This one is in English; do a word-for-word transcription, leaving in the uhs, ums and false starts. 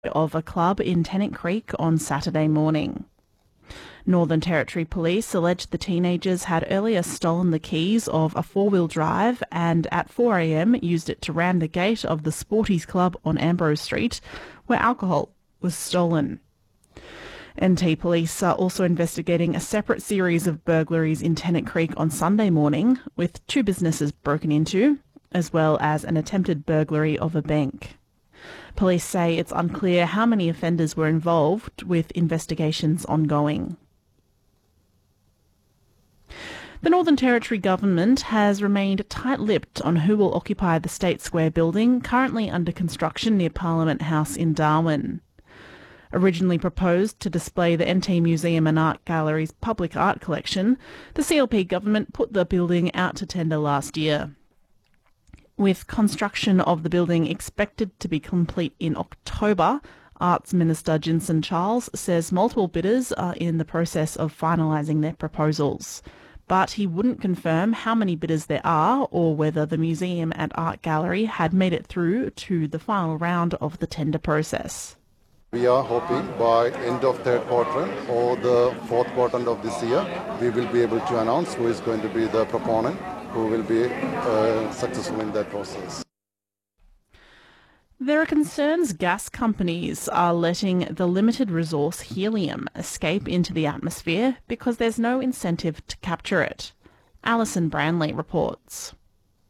of a club in Tennant Creek on Saturday morning. Northern Territory Police alleged the teenagers had earlier stolen the keys of a four-wheel drive and at four a m used it to ram the gate of the Sporties Club on Ambrose Street, where alcohol was stolen. N T Police are also investigating a separate series of burglaries in Tennant Creek on Sunday morning, with two businesses broken into, as well as an attempted burglary of a bank. Police say it's unclear how many offenders were involved, with investigations ongoing. The Northern Territory Government has remained tight-lipped on who will occupy the State Square building currently under construction near Parliament House in Darwin. Originally proposed to display the N T Museum and Art Gallery's public art collection, the C L P government put the building out to tender last year. With construction of the building expected to be complete in October, Arts Minister Jinson Charles says multiple bidders are in the process of finalising their proposals. But he wouldn't confirm how many bidders there are or whether the museum and art gallery had made it through to the final round of the tender process. We are hoping by end of third quarter or the fourth quarter of this year, we will be able to announce who is going to be the proponent, who will be uh, successful in that process. There are concerns gas companies are letting the limited resource helium escape into the atmosphere because there's no incentive to capture it. Alison Branley reports.